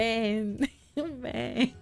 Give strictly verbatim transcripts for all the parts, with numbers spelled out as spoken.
Ven, ven.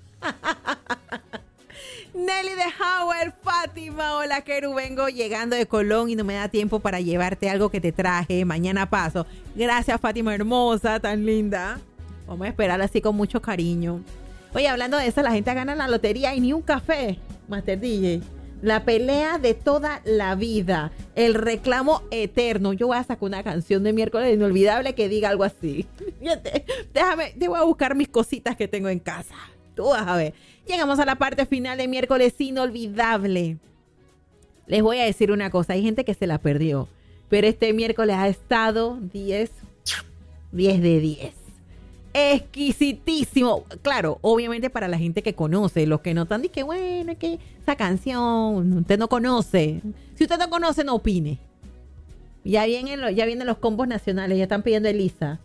Nelly de Howard, Fátima, hola Keru, vengo llegando de Colón y no me da tiempo para llevarte algo que te traje, mañana paso. Gracias Fátima hermosa, tan linda. Vamos a esperar así con mucho cariño. Oye, hablando de eso, la gente gana la lotería y ni un café, Master D J. La pelea de toda la vida, el reclamo eterno. Yo voy a sacar una canción de miércoles inolvidable que diga algo así. Déjame, te voy a buscar mis cositas que tengo en casa. Tú vas a ver. Llegamos a la parte final de miércoles inolvidable. Les voy a decir una cosa. Hay gente que se la perdió. Pero este miércoles ha estado diez, diez de diez. Exquisitísimo. Claro, obviamente para la gente que conoce. Los que no están, dicen que bueno, es que esa canción usted no conoce. Si usted no conoce, no opine. Ya vienen los, ya vienen los combos nacionales. Ya están pidiendo Elisa.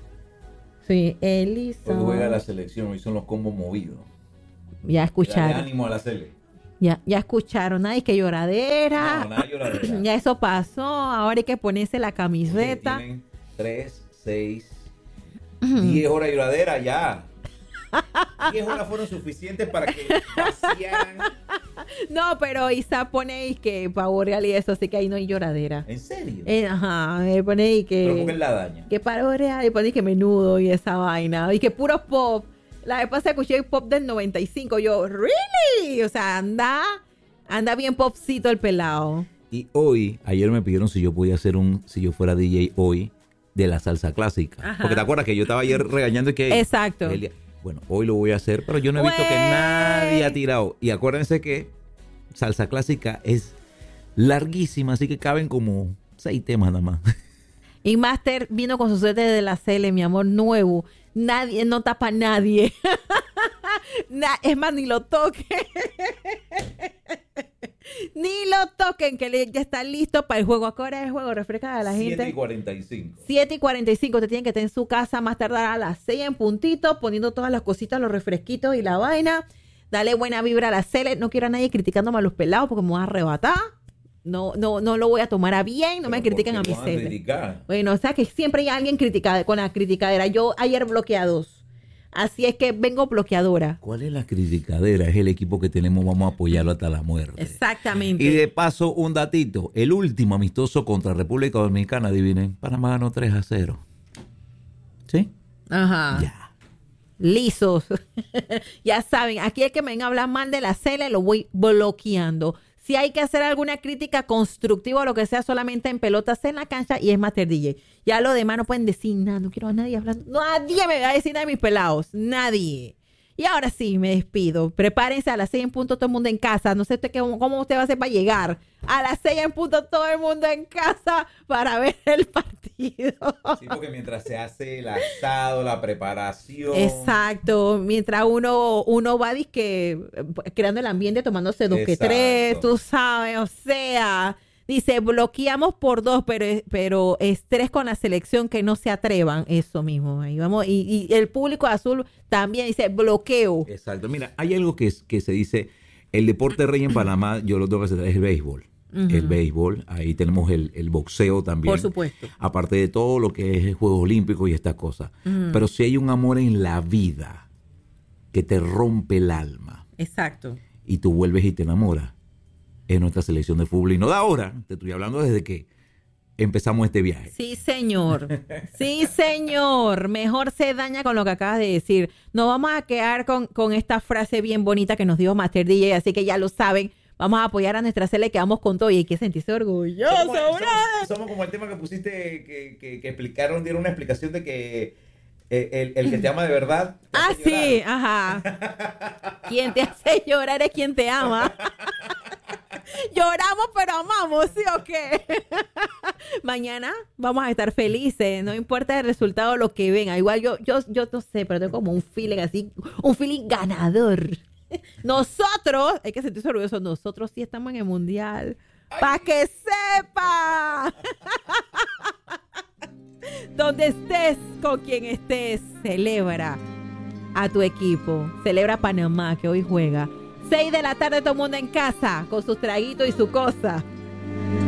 Sí, Elisa. Hoy juega la selección y son los combos movidos. Ya escucharon. Dale ánimo a la sele. Ya, ya escucharon. Nada, es que lloradera. No, nada lloradera. Ya eso pasó. Ahora hay que ponerse la camiseta. Tienen tres, seis, diez horas de lloradera ya. diez horas fueron suficientes para que vaciaran. No, pero Isa pone y que pavo real y eso, así que ahí no hay lloradera. ¿En serio? Eh, ajá, eh, pone y que... Pero porque la daña. Que pavo real y pone y que menudo y esa vaina. Y que puro pop. La vez pasada escuché pop del noventa y cinco. Yo, ¿really? O sea, anda, anda bien popcito el pelado. Y hoy, ayer me pidieron si yo podía hacer un, si yo fuera D J hoy, de la salsa clásica. Ajá. Porque te acuerdas que yo estaba ayer regañando y que... Exacto. El, bueno, hoy lo voy a hacer, pero yo no he visto Wey. que nadie ha tirado. Y acuérdense que salsa clásica es larguísima, así que caben como seis temas nada más. Y Master vino con su suéter de la Cele, mi amor, nuevo. Nadie, no tapa a nadie. Na, es más, ni lo toquen. Ni lo toquen, que le, ya está listo para el juego. ¿A qué hora es el juego? Refresca a la gente. siete y cuarenta y cinco. siete y cuarenta y cinco. Te tienen que estar en su casa más tardar a las seis en puntito, poniendo todas las cositas, los refresquitos y la vaina. Dale buena vibra a la Cele. No quiero a nadie criticándome a los pelados porque me voy a arrebatar. No, no, no lo voy a tomar a bien, no me critiquen a mi Cele. Bueno, o sea que siempre hay alguien criticado con la criticadera. Yo ayer bloqueé a dos. Así es que vengo bloqueadora. ¿Cuál es la criticadera? Es el equipo que tenemos, vamos a apoyarlo hasta la muerte. Exactamente. Y de paso, un datito. El último amistoso contra República Dominicana, adivinen, Panamá ganó tres a cero. ¿Sí? Ajá. Ya. Lisos. Ya saben, aquí el que me venga a hablar mal de la Cele lo voy bloqueando. Si hay que hacer alguna crítica constructiva o lo que sea, solamente en pelotas en la cancha y es Master D J. Ya lo demás no pueden decir nada, no quiero a nadie hablando. Nadie me va a decir nada de mis pelados, nadie. Y ahora sí, me despido. Prepárense a las seis en punto, todo el mundo en casa. No sé usted qué, cómo usted va a hacer para llegar. A las seis en punto, todo el mundo en casa para ver el partido. Sí, porque mientras se hace el asado, la preparación. Exacto. Mientras uno, uno va disque, creando el ambiente, tomándose dos que tres, tú sabes. O sea, dice, bloqueamos por dos, pero, pero estrés con la selección que no se atrevan. Eso mismo. Ahí vamos. Y, y el público azul también dice bloqueo. Exacto. Mira, hay algo que, que se dice, el deporte rey en Panamá, yo lo tengo que hacer, es el béisbol. Uh-huh. El béisbol, ahí tenemos el, el boxeo también. Por supuesto. Aparte de todo lo que es el Juegos Olímpicos y estas cosas. Uh-huh. Pero si hay un amor en la vida que te rompe el alma. Exacto. Y tú vuelves y te enamoras. Es nuestra selección de fútbol. Y no de ahora, te estoy hablando desde que empezamos este viaje. Sí, señor. Sí, señor. Mejor se daña con lo que acabas de decir. Nos vamos a quedar con, con esta frase bien bonita que nos dijo Master D J, así que ya lo saben. Vamos a apoyar a nuestra Cele, que vamos con todo y hay que sentirse orgulloso. Somos, somos, somos como el tema que pusiste, que, que, que explicaron, dieron una explicación de que eh, el, el que te ama de verdad. Ah, sí, ajá. Quien te hace llorar es quien te ama. Lloramos, pero amamos, ¿sí o qué? Mañana vamos a estar felices, no importa el resultado, lo que venga. Igual yo, yo, yo no sé, pero tengo como un feeling así, un feeling ganador. Nosotros, hay que sentirse orgullosos, nosotros sí estamos en el mundial. ¡Para que sepa! Donde estés, con quien estés, celebra a tu equipo. Celebra Panamá, que hoy juega. Seis de la tarde, todo el mundo en casa, con sus traguitos y su cosa.